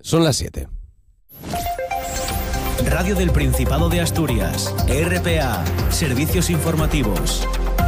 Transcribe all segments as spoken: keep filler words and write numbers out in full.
Son las siete. Radio del Principado de Asturias, R P A, Servicios Informativos.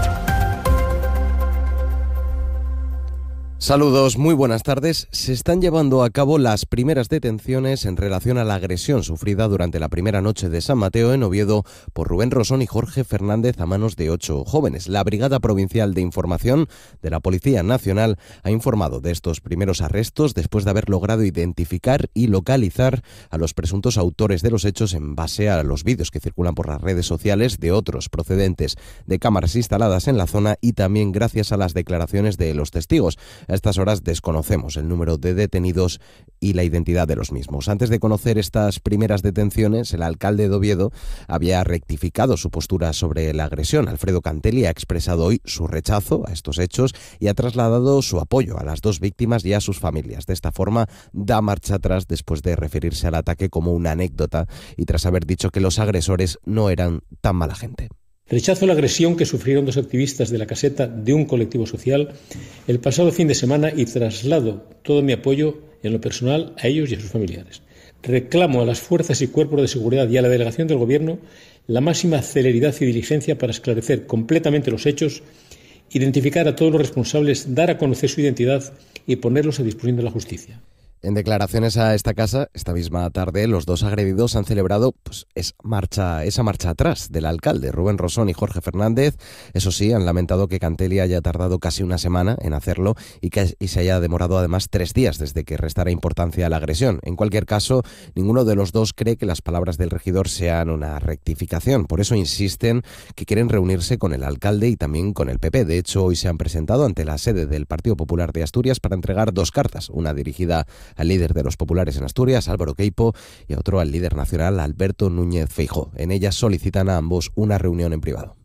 Saludos, muy buenas tardes. Se están llevando a cabo las primeras detenciones en relación a la agresión sufrida durante la primera noche de San Mateo en Oviedo por Rubén Rosón y Jorge Fernández a manos de ocho jóvenes. La Brigada Provincial de Información de la Policía Nacional ha informado de estos primeros arrestos después de haber logrado identificar y localizar a los presuntos autores de los hechos en base a los vídeos que circulan por las redes sociales de otros procedentes de cámaras instaladas en la zona y también gracias a las declaraciones de los testigos. A estas horas desconocemos el número de detenidos y la identidad de los mismos. Antes de conocer estas primeras detenciones, el alcalde de Oviedo había rectificado su postura sobre la agresión. Alfredo Cantelli ha expresado hoy su rechazo a estos hechos y ha trasladado su apoyo a las dos víctimas y a sus familias. De esta forma, da marcha atrás después de referirse al ataque como una anécdota y tras haber dicho que los agresores no eran tan mala gente. Rechazo la agresión que sufrieron dos activistas de la caseta de un colectivo social el pasado fin de semana y traslado todo mi apoyo en lo personal a ellos y a sus familiares. Reclamo a las fuerzas y cuerpos de seguridad y a la delegación del Gobierno la máxima celeridad y diligencia para esclarecer completamente los hechos, identificar a todos los responsables, dar a conocer su identidad y ponerlos a disposición de la justicia. En declaraciones a esta casa, esta misma tarde, los dos agredidos han celebrado pues, esa, marcha, esa marcha atrás del alcalde, Rubén Rosón y Jorge Fernández. Eso sí, han lamentado que Cantelli haya tardado casi una semana en hacerlo y que y se haya demorado además tres días desde que restara importancia a la agresión. En cualquier caso, ninguno de los dos cree que las palabras del regidor sean una rectificación. Por eso insisten que quieren reunirse con el alcalde y también con el P P. De hecho, hoy se han presentado ante la sede del Partido Popular de Asturias para entregar dos cartas, una dirigida al líder de los populares en Asturias, Álvaro Queipo, y a otro al líder nacional, Alberto Núñez Feijóo. En ellas solicitan a ambos una reunión en privado.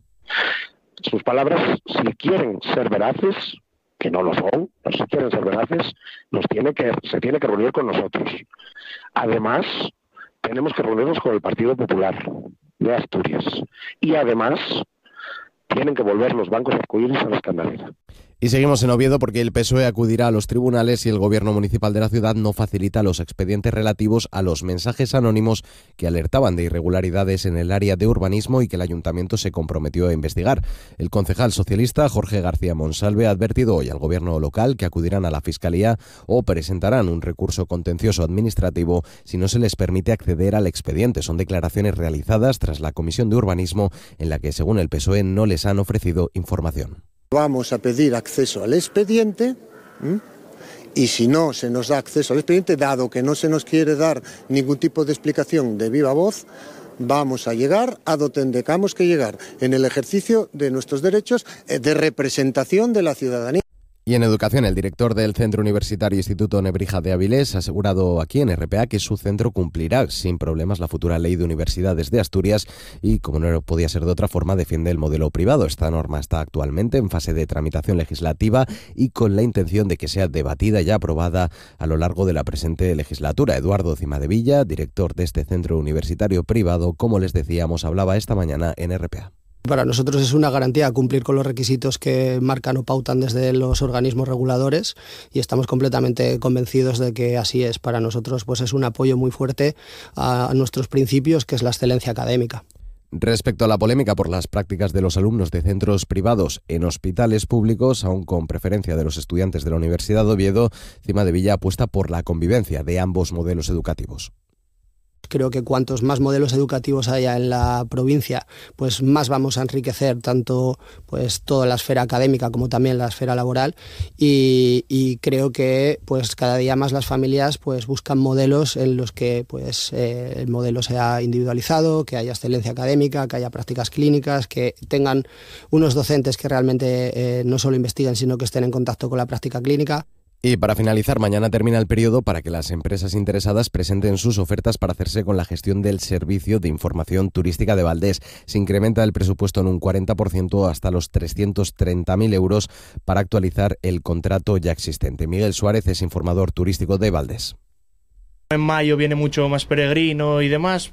Sus palabras, si quieren ser veraces, que no lo son, pero si quieren ser veraces, nos tiene que, se tiene que reunir con nosotros. Además, tenemos que reunirnos con el Partido Popular de Asturias. Y además, tienen que volver los bancos arcoíris a la escandalera. Y seguimos en Oviedo porque el P S O E acudirá a los tribunales y el Gobierno Municipal de la ciudad no facilita los expedientes relativos a los mensajes anónimos que alertaban de irregularidades en el área de urbanismo y que el Ayuntamiento se comprometió a investigar. El concejal socialista Jorge García Monsalve ha advertido hoy al Gobierno local que acudirán a la Fiscalía o presentarán un recurso contencioso administrativo si no se les permite acceder al expediente. Son declaraciones realizadas tras la Comisión de Urbanismo en la que, según el P S O E, no les han ofrecido información. Vamos a pedir acceso al expediente ¿m? y si no se nos da acceso al expediente, dado que no se nos quiere dar ningún tipo de explicación de viva voz, vamos a llegar a donde tengamos que llegar en el ejercicio de nuestros derechos de representación de la ciudadanía. Y en educación, el director del Centro Universitario Instituto Nebrija de Avilés ha asegurado aquí en R P A que su centro cumplirá sin problemas la futura ley de universidades de Asturias y, como no podía ser de otra forma, defiende el modelo privado. Esta norma está actualmente en fase de tramitación legislativa y con la intención de que sea debatida y aprobada a lo largo de la presente legislatura. Eduardo Cimadevilla, director de este centro universitario privado, como les decíamos, hablaba esta mañana en R P A. Para nosotros es una garantía cumplir con los requisitos que marcan o pautan desde los organismos reguladores y estamos completamente convencidos de que así es. Para nosotros pues es un apoyo muy fuerte a nuestros principios, que es la excelencia académica. Respecto a la polémica por las prácticas de los alumnos de centros privados en hospitales públicos, aún con preferencia de los estudiantes de la Universidad de Oviedo, Cimadevilla apuesta por la convivencia de ambos modelos educativos. Creo que cuantos más modelos educativos haya en la provincia, pues más vamos a enriquecer tanto pues toda la esfera académica como también la esfera laboral y, y creo que pues cada día más las familias pues buscan modelos en los que pues eh, el modelo sea individualizado, que haya excelencia académica, que haya prácticas clínicas, que tengan unos docentes que realmente eh, no solo investiguen sino que estén en contacto con la práctica clínica. Y para finalizar, mañana termina el periodo para que las empresas interesadas presenten sus ofertas para hacerse con la gestión del servicio de información turística de Valdés. Se incrementa el presupuesto en un cuarenta por ciento hasta los trescientos treinta mil euros para actualizar el contrato ya existente. Miguel Suárez es informador turístico de Valdés. En mayo viene mucho más peregrino y demás,